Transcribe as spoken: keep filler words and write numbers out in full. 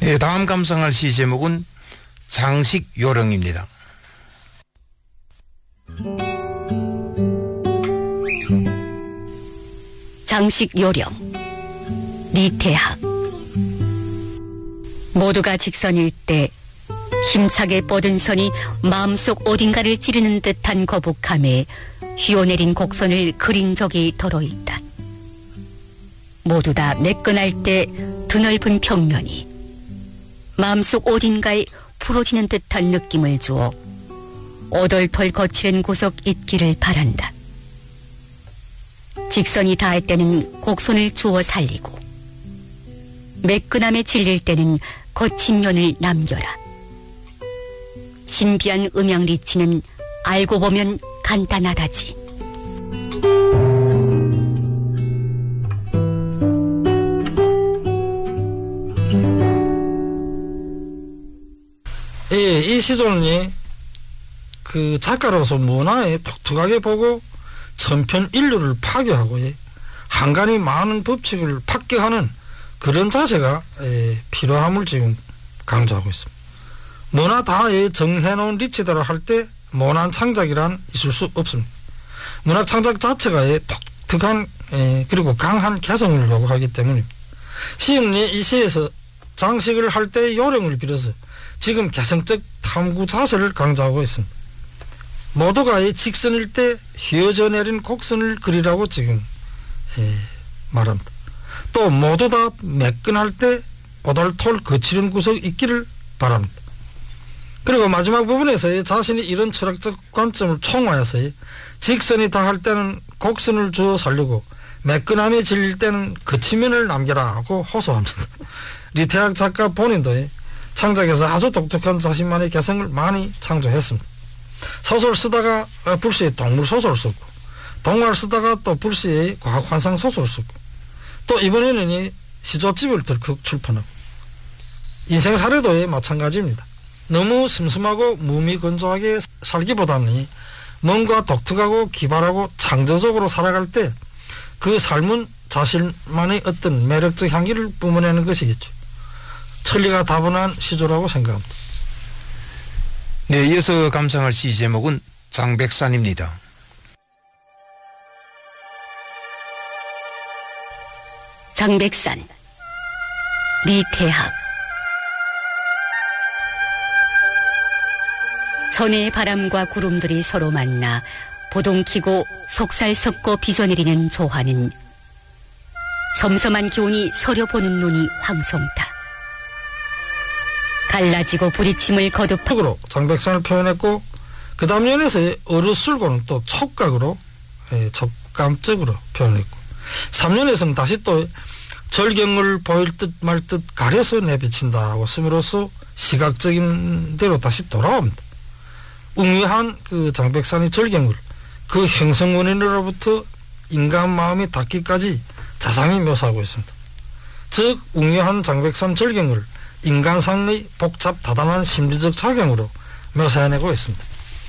네, 다음 감상할 시 제목은 장식요령입니다. 장식요령 리태학. 모두가 직선일 때 힘차게 뻗은 선이 마음속 어딘가를 찌르는 듯한 거북함에 휘어내린 곡선을 그린 적이 더러 있다. 모두 다 매끈할 때 드넓은 평면이 마음속 어딘가에 풀어지는 듯한 느낌을 주어 어덜털 거칠은 구석 있기를 바란다. 직선이 닿을 때는 곡선을 주어 살리고 매끈함에 질릴 때는 거친 면을 남겨라. 신비한 음양리치는 알고 보면 간단하다지. 예, 이 시조는 그 작가로서 문화에 독특하게 보고 천편 인류를 파괴하고 예, 한간히 많은 법칙을 파괴하는 그런 자세가 예, 필요함을 지금 강조하고 있습니다. 문화 다에 정해놓은 리치대로 할 때 모난 창작이란 있을 수 없습니다. 문학 창작 자체가 예, 독특한 예, 그리고 강한 개성을 요구하기 때문입니다. 시인이 이 시에서 장식을 할 때 요령을 빌어서 지금 개성적 탐구 자세를 강조하고 있습니다. 모두가 이 직선일 때 휘어져 내린 곡선을 그리라고 지금 예, 말합니다. 또 모두 다 매끈할 때 오돌톨 거칠은 구석이 있기를 바랍니다. 그리고 마지막 부분에서 자신이 이런 철학적 관점을 총화해서 직선이 닿을 때는 곡선을 주어 살리고 매끈함이 질릴 때는 거친 면을 남겨라 하고 호소합니다. 리태학 작가 본인도 창작에서 아주 독특한 자신만의 개성을 많이 창조했습니다. 소설 쓰다가 불시에 동물 소설 썼고, 동화를 쓰다가 또 불시에 과학 환상 소설 썼고, 또 이번에는 이 시조집을 덜컥 출판하고, 인생 사례도 마찬가지입니다. 너무 슴슴하고 무미건조하게 살기보다는 뭔가 독특하고 기발하고 창조적으로 살아갈 때 그 삶은 자신만의 어떤 매력적 향기를 뿜어내는 것이겠죠. 천리가 다분한 시조라고 생각합니다. 네, 이어서 감상할 시 제목은 장백산입니다. 장백산 리태학. 천혜의 바람과 구름들이 서로 만나 보동키고 속살 섞고 빗어내리는 조화는 섬섬한 기운이 서려보는 눈이 황송타. 갈라지고 부딪힘을 거듭하고 장백산을 표현했고, 그 다음 연에서의 어루술고는 또 촉각으로 예, 촉감적으로 표현했고, 삼 년에서는 다시 또 절경을 보일 듯 말 듯 가려서 내비친다고 쓰므로써 시각적인 대로 다시 돌아옵니다. 웅위한 그 장백산의 절경을 그 형성원인으로부터 인간 마음이 닿기까지 자상히 묘사하고 있습니다. 즉 웅위한 장백산 절경을 인간상의 복잡 다단한 심리적 작용으로 묘사해내고 있습니다.